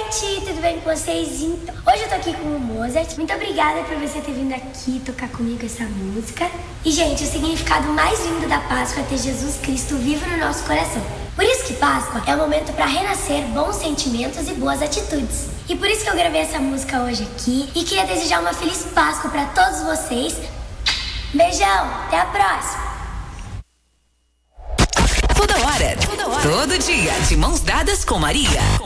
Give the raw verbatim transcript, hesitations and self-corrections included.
gente, tudo bem com vocês? Então, hoje eu tô aqui com o Mozart. Muito obrigada por você ter vindo aqui tocar comigo essa música. E, gente, o significado mais lindo da Páscoa é ter Jesus Cristo vivo no nosso coração. Por isso que Páscoa é o momento para renascer bons sentimentos e boas atitudes. E por isso que eu gravei essa música hoje aqui e queria desejar uma feliz Páscoa para todos vocês. Beijão, até a próxima! Toda hora, toda hora, todo dia, de mãos dadas com Maria.